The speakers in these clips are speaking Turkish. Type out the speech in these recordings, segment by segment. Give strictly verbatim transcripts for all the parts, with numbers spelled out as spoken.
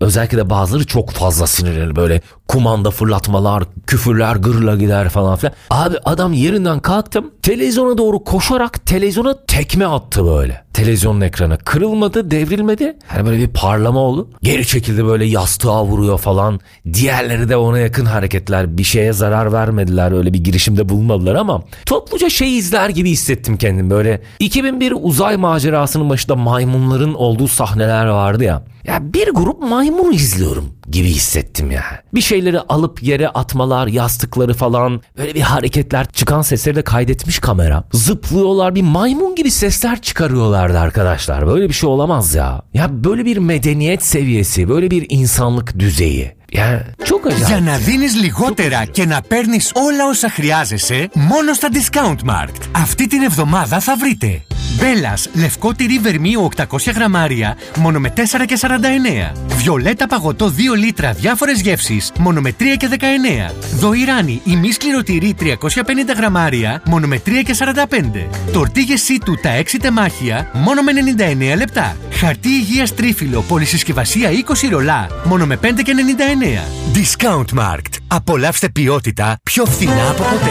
Özellikle de bazıları çok fazla sinirli, böyle kumanda fırlatmalar, küfürler gırla gider falan filan. Abi adam yerinden kalktım, televizyona doğru koşarak televizyona tekme attı böyle. Televizyonun ekranı kırılmadı, devrilmedi. Hani böyle bir parlama oldu. Geri çekildi, böyle yastığa vuruyor falan. Diğerleri de ona yakın hareketler. Bir şeye zarar vermediler, öyle bir girişimde bulunmadılar ama topluca şey izler gibi hissettim kendimi. Böyle iki bin bir uzay macerasının başında maymunların olduğu sahneler vardı ya. Ya bir grup maymun izliyorum gibi hissettim ya. Bir şeyleri alıp yere atmalar, yastıkları falan, böyle bir hareketler, çıkan sesleri de kaydetmiş kamera. Zıplıyorlar, bir maymun gibi sesler çıkarıyorlardı arkadaşlar. Böyle bir şey olamaz ya. Ya böyle bir medeniyet seviyesi, böyle bir insanlık düzeyi. Yani çok acayip. Για να δίνεις λιγότερα και να παίρνεις όλα όσα χρειάζεσαι, μόνο στα Discount Markt. Αυτή την εβδομάδα θα βρείτε Μπέλας λευκό τυρί βερμίου οκτακόσια γραμμάρια μόνο με τέσσερα και σαράντα εννέα. Βιολέτα παγωτό δύο λίτρα διάφορες γεύσεις μόνο με τρία και δεκαεννέα. Δοϊράνι ημίσκληρο τυρί τριακόσια πενήντα γραμμάρια μόνο με τρία και σαράντα πέντε. Τορτίγες σίτου τα έξι τεμάχια μόνο με ενενήντα εννέα λεπτά. Χαρτί υγείας τρίφυλλο πολυσυσκευασία είκοσι ρολά μόνο με πέντε και ενενήντα εννέα. Discount Markt. Απολαύστε ποιότητα πιο φθηνά από ποτέ.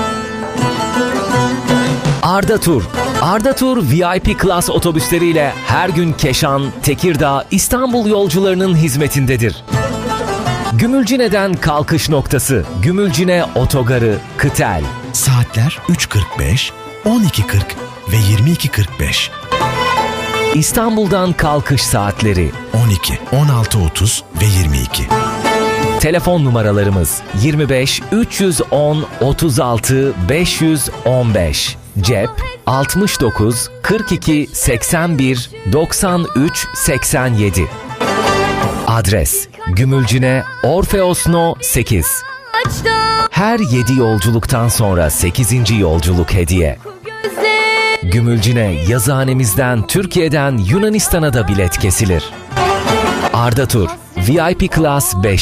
Arda Tur. Arda Tur V I P Class otobüsleriyle her gün Keşan, Tekirdağ, İstanbul yolcularının hizmetindedir. Gümülcine'den kalkış noktası, Gümülcine Otogarı, Kıtel. Saatler üç kırk beş, on iki kırk ve yirmi iki kırk beş. İstanbul'dan kalkış saatleri on iki, on altı otuz ve yirmi iki. Telefon numaralarımız yirmi beş üç yüz on otuz altı beş yüz on beş. Cep altmış dokuz kırk iki seksen bir doksan üç seksen yedi. Adres Gümülcine Orfeos No sekiz. Her yedi yolculuktan sonra sekizinci yolculuk hediye. Gümülcine yazıhanemizden Türkiye'den Yunanistan'a da bilet kesilir. Arda Tur V I P Class beş.